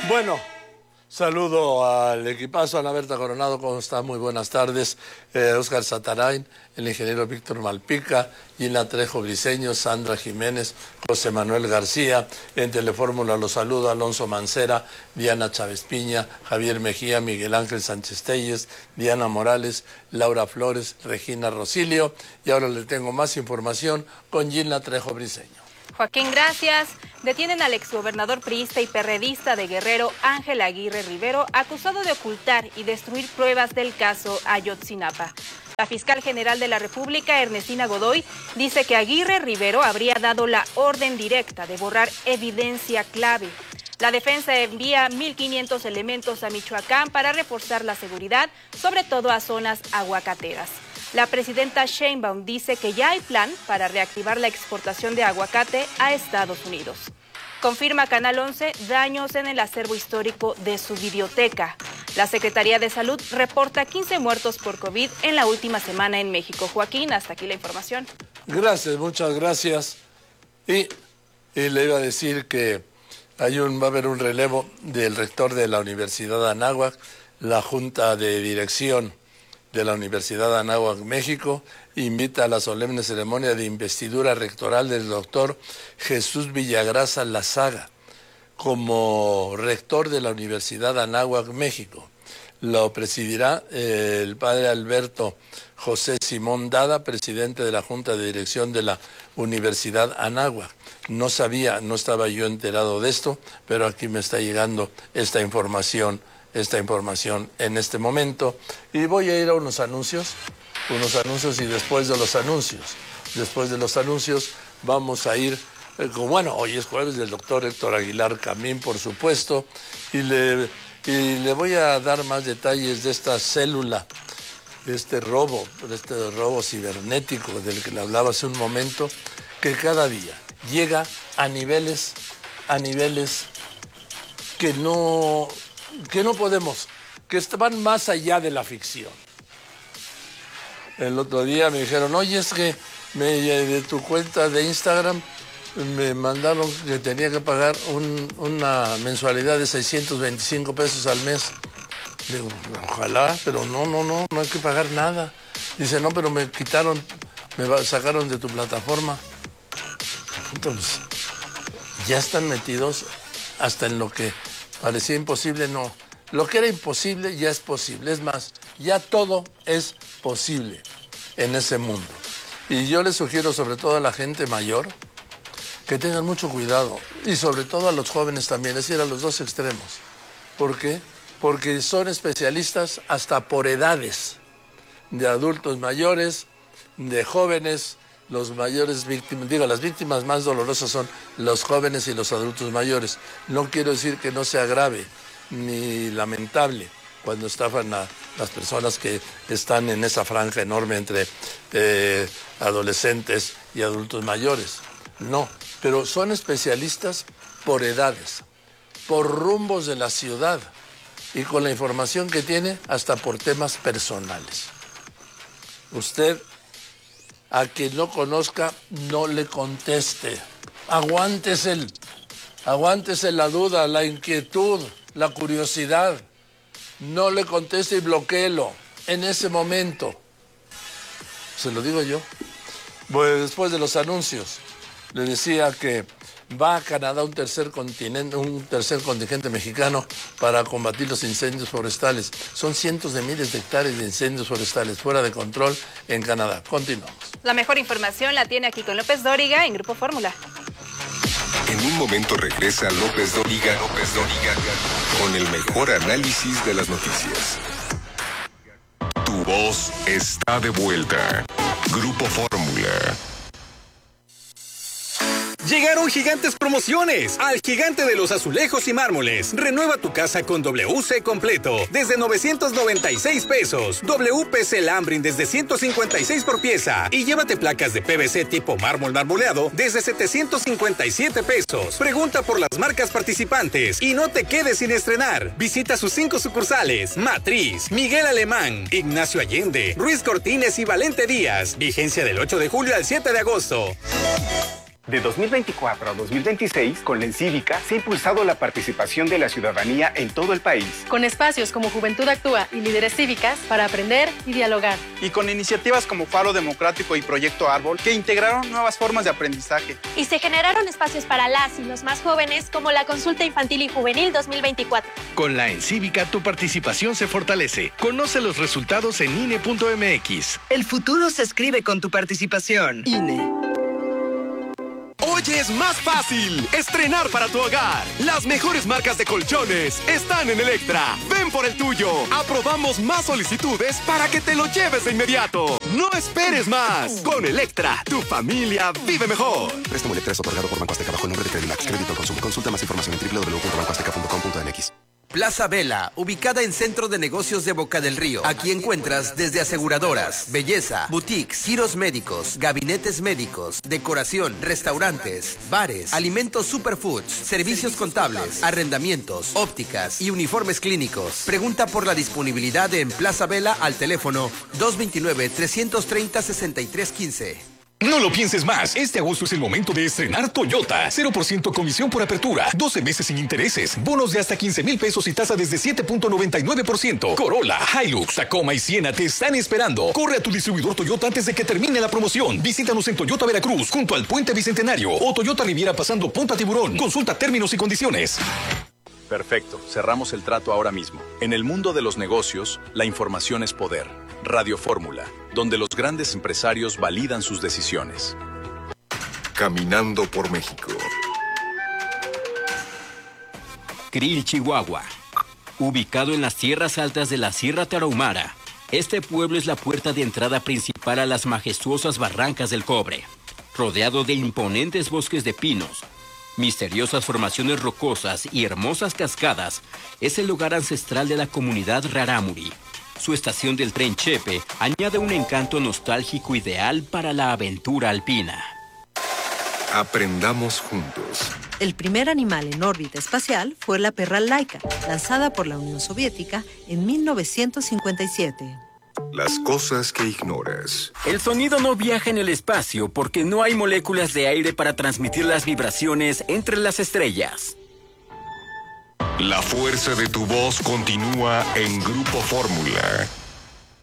Bueno, saludo al equipazo, Ana Berta Coronado, ¿cómo está? Muy buenas tardes. Óscar Satarain, el ingeniero Víctor Malpica, Gina Trejo Briceño, Sandra Jiménez, José Manuel García. En Telefórmula los saludo Alonso Mancera, Diana Chávez Piña, Javier Mejía, Miguel Ángel Sánchez Telles, Diana Morales, Laura Flores, Regina Rosilio. Y ahora le tengo más información con Gina Trejo Briceño. Joaquín, gracias. Detienen al exgobernador priista y perredista de Guerrero, Ángel Aguirre Rivero, acusado de ocultar y destruir pruebas del caso Ayotzinapa. La fiscal general de la República, Ernestina Godoy, dice que Aguirre Rivero habría dado la orden directa de borrar evidencia clave. La defensa envía 1.500 elementos a Michoacán para reforzar la seguridad, sobre todo a zonas aguacateras. La presidenta Sheinbaum dice que ya hay plan para reactivar la exportación de aguacate a Estados Unidos. Confirma Canal 11 daños en el acervo histórico de su biblioteca. La Secretaría de Salud reporta 15 muertos por COVID en la última semana en México. Joaquín, hasta aquí la información. Gracias, muchas gracias. Y le iba a decir que va a haber un relevo del rector de la Universidad de Anáhuac, la Junta de Dirección de la Universidad de Anáhuac, México, invita a la solemne ceremonia de investidura rectoral del doctor Jesús Villagrasa Lazaga como rector de la Universidad de Anáhuac, México. Lo presidirá el padre Alberto José Simón Dada, presidente de la Junta de Dirección de la Universidad Anáhuac. No estaba yo enterado de esto, pero aquí me está llegando esta información en este momento. Y voy a ir a unos anuncios y después de los anuncios vamos a ir, hoy es jueves del doctor Héctor Aguilar Camín, por supuesto, y le voy a dar más detalles de esta célula, de este robo cibernético del que le hablaba hace un momento, que cada día llega a niveles que no podemos, que van más allá de la ficción. El otro día me dijeron, oye, es que de tu cuenta de Instagram me mandaron que tenía que pagar una mensualidad de 625 pesos al mes. Digo, ojalá, pero no hay que pagar nada. Dice, no, pero me sacaron de tu plataforma. Entonces, ya están metidos hasta en lo que parecía imposible, no. Lo que era imposible ya es posible. Es más, ya todo es posible en ese mundo. Y yo les sugiero, sobre todo a la gente mayor, que tengan mucho cuidado. Y sobre todo a los jóvenes también, es decir, a los dos extremos. ¿Por qué? Porque son especialistas hasta por edades. De adultos mayores, de jóvenes, los mayores víctimas, las víctimas más dolorosas son los jóvenes y los adultos mayores. No quiero decir que no sea grave ni lamentable cuando estafan a las personas que están en esa franja enorme entre adolescentes y adultos mayores. No, pero son especialistas por edades, por rumbos de la ciudad y con la información que tiene hasta por temas personales. Usted, a quien no conozca, no le conteste. Aguántese la duda, la inquietud, la curiosidad. No le conteste y bloquéelo en ese momento. Se lo digo yo. Pues después de los anuncios, le decía que va a Canadá un tercer contingente mexicano para combatir los incendios forestales. Son cientos de miles de hectáreas de incendios forestales fuera de control en Canadá. Continuamos. La mejor información la tiene aquí con López Dóriga en Grupo Fórmula. En un momento regresa López Dóriga con el mejor análisis de las noticias. Tu voz está de vuelta. Grupo Fórmula. Llegaron gigantes promociones al Gigante de los Azulejos y Mármoles. Renueva tu casa con WC completo desde 996 pesos. WPC Lambrin desde 156 por pieza. Y llévate placas de PVC tipo mármol marmoleado desde 757 pesos. Pregunta por las marcas participantes y no te quedes sin estrenar. Visita sus 5 sucursales: Matriz, Miguel Alemán, Ignacio Allende, Ruiz Cortines y Valente Díaz. Vigencia del 8 de julio al 7 de agosto. De 2024 a 2026, con la Encívica, se ha impulsado la participación de la ciudadanía en todo el país. Con espacios como Juventud Actúa y Líderes Cívicas para aprender y dialogar. Y con iniciativas como Faro Democrático y Proyecto Árbol, que integraron nuevas formas de aprendizaje. Y se generaron espacios para las y los más jóvenes, como la Consulta Infantil y Juvenil 2024. Con la Encívica, tu participación se fortalece. Conoce los resultados en INE.mx. El futuro se escribe con tu participación. INE. Hoy es más fácil estrenar para tu hogar. Las mejores marcas de colchones están en Electra. Ven por el tuyo. Aprobamos más solicitudes para que te lo lleves de inmediato. No esperes más. Con Electra, tu familia vive mejor. Préstamo Electra es otorgado por Banco Azteca bajo el nombre de Credimax. Crédito al consumo. Consulta más información en www.bancoazteca.com.mx. Plaza Vela, ubicada en Centro de Negocios de Boca del Río. Aquí encuentras desde aseguradoras, belleza, boutiques, giros médicos, gabinetes médicos, decoración, restaurantes, bares, alimentos superfoods, servicios contables, arrendamientos, ópticas y uniformes clínicos. Pregunta por la disponibilidad en Plaza Vela al teléfono 229-330-6315. No lo pienses más. Este agosto es el momento de estrenar Toyota. 0% comisión por apertura. 12 meses sin intereses. Bonos de hasta 15,000 pesos y tasa desde 7.99%. Corolla, Hilux, Tacoma y Siena te están esperando. Corre a tu distribuidor Toyota antes de que termine la promoción. Visítanos en Toyota Veracruz, junto al Puente Bicentenario. O Toyota Riviera pasando Punta Tiburón. Consulta términos y condiciones. Perfecto. Cerramos el trato ahora mismo. En el mundo de los negocios, la información es poder. Radio Fórmula, donde los grandes empresarios validan sus decisiones. Caminando por México. Krill, Chihuahua. Ubicado en las tierras altas de la Sierra Tarahumara, este pueblo es la puerta de entrada principal a las majestuosas barrancas del Cobre. Rodeado de imponentes bosques de pinos, misteriosas formaciones rocosas y hermosas cascadas, es el lugar ancestral de la comunidad rarámuri. Su estación del tren Chepe añade un encanto nostálgico ideal para la aventura alpina. Aprendamos juntos. El primer animal en órbita espacial fue la perra Laika, lanzada por la Unión Soviética en 1957. Las cosas que ignoras. El sonido no viaja en el espacio porque no hay moléculas de aire para transmitir las vibraciones entre las estrellas. La fuerza de tu voz continúa en Grupo Fórmula.